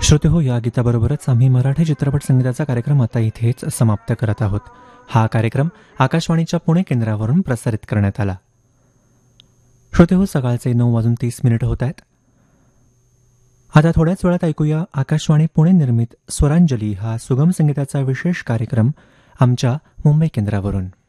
श्रोते हो, या गीताबरोबरच आम्ही मराठी चित्रपट संगीताचा कार्यक्रम आता इथेच समाप्त करत आहोत. हा कार्यक्रम आकाशवाणीच्या पुणे केंद्रावरून प्रसारित करण्यात आला. श्रोते हो, सकाळचे 9:30 होत आहेत. आता थोड्याच वेळात ऐकूया आकाशवाणी पुणे निर्मित स्वरांजली हा सुगम संगीताचा विशेष कार्यक्रम आमच्या मुंबई केंद्रावरून.